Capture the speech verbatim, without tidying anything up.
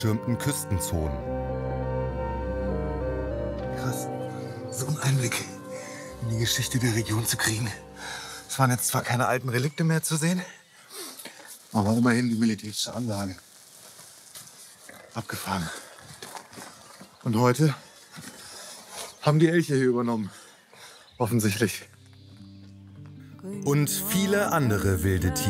geschirmten Küstenzonen. Krass, so einen Einblick in die Geschichte der Region zu kriegen. Es waren jetzt zwar keine alten Relikte mehr zu sehen, aber immerhin die militärische Anlage. Abgefahren. Und heute haben die Elche hier übernommen. Offensichtlich. Und viele andere wilde Tiere.